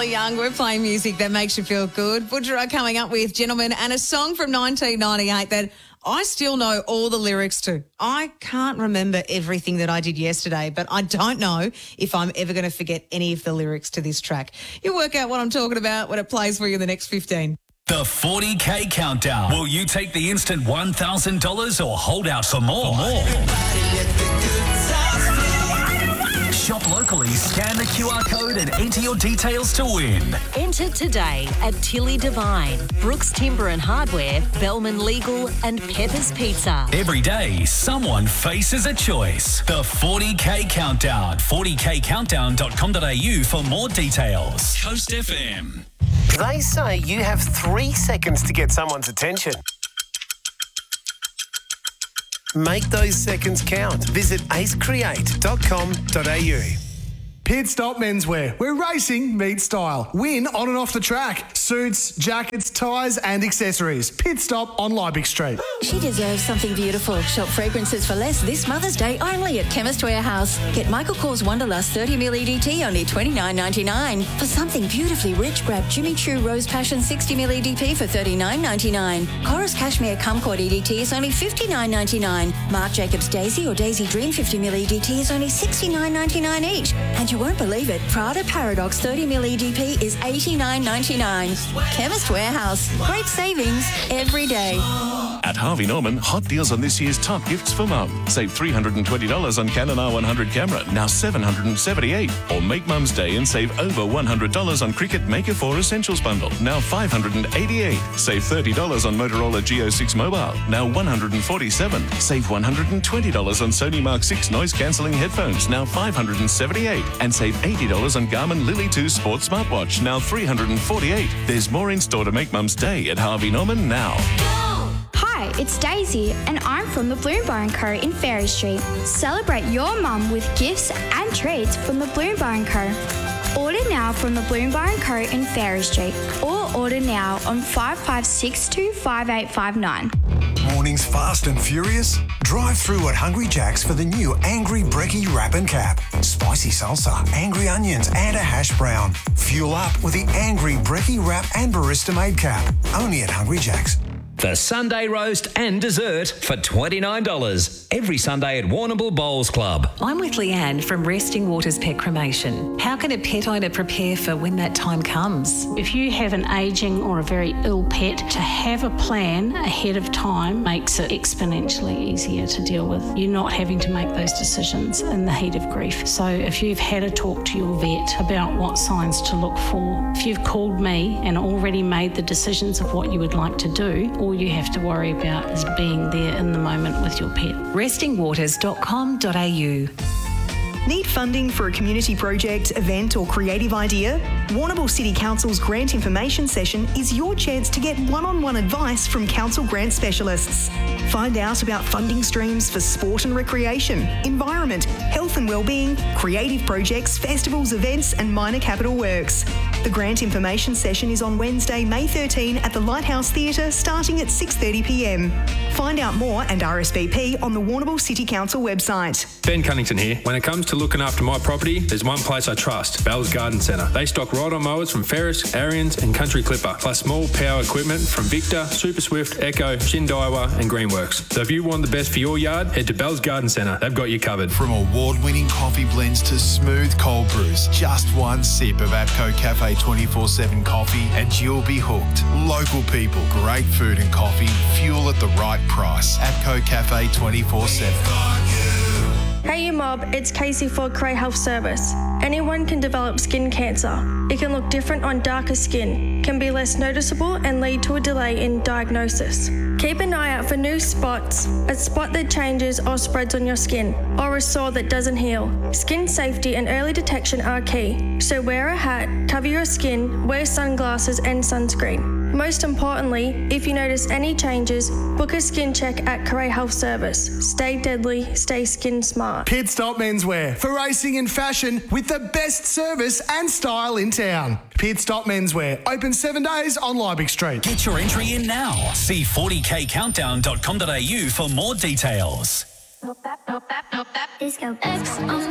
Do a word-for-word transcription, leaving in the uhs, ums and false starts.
Neil Young. We're playing music that makes you feel good. Budgerah coming up with Gentlemen and a song from nineteen ninety-eight that I still know all the lyrics to. I can't remember everything that I did yesterday, but I don't know if I'm ever going to forget any of the lyrics to this track. You'll work out what I'm talking about when it plays for you in the next fifteen. The forty K Countdown. Will you take the instant one thousand dollars or hold out for more? For more. Shop locally, scan the Q R code and enter your details to win. Enter today at Tilly Devine, Brooks Timber and Hardware, Bellman Legal and Pepper's Pizza. Every day, someone faces a choice. The forty K Countdown. forty k countdown dot com dot a u for more details. Coast F M. They say you have three seconds to get someone's attention. Make those seconds count. Visit ace create dot com dot a u. Pit Stop Menswear, where racing meets style. Win on and off the track. Suits, jackets, ties and accessories. Pit Stop on Liebig Street. She deserves something beautiful. Shop fragrances for less this Mother's Day only at Chemist Warehouse. Get Michael Kors Wonderlust thirty milliliter E D T only twenty-nine ninety-nine. For something beautifully rich, grab Jimmy Choo Rose Passion sixty milliliter E D P for thirty-nine ninety-nine. Chorus Cashmere Kumquat E D T is only fifty-nine ninety-nine. Marc Jacobs Daisy or Daisy Dream fifty milliliter E D T is only sixty-nine ninety-nine each. And you won't believe it, Prada Paradox thirty milliliter E D P is eighty-nine ninety-nine. Chemist Warehouse. Great savings every day. At Harvey Norman, hot deals on this year's top gifts for mum. Save three hundred twenty dollars on Canon R one hundred camera, now seven hundred seventy-eight dollars. Or make Mum's Day and save over one hundred dollars on Cricut Maker four Essentials bundle, now five hundred eighty-eight dollars. Save thirty dollars on Motorola G O six Mobile, now one hundred forty-seven dollars. Save one hundred twenty dollars on Sony Mark six noise-cancelling headphones, now five hundred seventy-eight dollars. And save eighty dollars on Garmin Lily two Sports Smartwatch, now three hundred forty-eight dollars. There's more in store to make Mum's Day at Harvey Norman now. Hi, it's Daisy, and I'm from the Bloom Bar and Co. in Ferry Street. Celebrate your mum with gifts and treats from the Bloom Bar and Co. Order now from the Bloom Bar and Co. in Ferry Street, or order now on five five six two five eight five nine. Mornings fast and furious? Drive through at Hungry Jack's for the new Angry Brekkie Wrap and Cap. Spicy salsa, angry onions and a hash brown. Fuel up with the Angry Brekkie Wrap and Barista Made Cap. Only at Hungry Jack's. The Sunday roast and dessert for twenty-nine dollars. Every Sunday at Warrnambool Bowls Club. I'm with Leanne from Resting Waters Pet Cremation. How can a pet owner prepare for when that time comes? If you have an ageing or a very ill pet, to have a plan ahead of time makes it exponentially easier to deal with. You're not having to make those decisions in the heat of grief. So if you've had a talk to your vet about what signs to look for, if you've called me and already made the decisions of what you would like to do, all you have to worry about is being there in the moment with your pet. resting waters dot com dot a u. Need funding for a community project, event or creative idea? Warrnambool City Council's Grant Information Session is your chance to get one-on-one advice from council grant specialists. Find out about funding streams for sport and recreation, environment, health and wellbeing, creative projects, festivals, events and minor capital works. The Grant Information Session is on Wednesday, May thirteenth at the Lighthouse Theatre starting at six thirty p m. Find out more and R S V P on the Warrnambool City Council website. Ben Cunnington here. When it comes to looking after my property, there's one place I trust, Bell's Garden Centre. They stock ride-on mowers from Ferris, Ariens and Country Clipper, plus small power equipment from Victor, Super Swift, Echo, Shindaiwa and Greenworks. So if you want the best for your yard, head to Bell's Garden Centre. They've got you covered. From award-winning coffee blends to smooth cold brews, just one sip of APCO Cafe twenty-four seven coffee and you'll be hooked. Local people, great food and coffee, fuel at the right price. APCO Cafe twenty-four seven. Hey you mob, it's Casey for Cray Health Service. Anyone can develop skin cancer. It can look different on darker skin, can be less noticeable and lead to a delay in diagnosis. Keep an eye out for new spots, a spot that changes or spreads on your skin, or a sore that doesn't heal. Skin safety and early detection are key, so wear a hat, cover your skin, wear sunglasses and sunscreen. Most importantly, if you notice any changes, book a skin check at Cray Health Service. Stay deadly, stay skin smart. Pit Stop Menswear, for racing and fashion with the best service and style in town. Pit Stop Menswear, open seven days on Liebig Street. Get your entry in now. See forty k countdown dot com dot a u for more details. Disco X on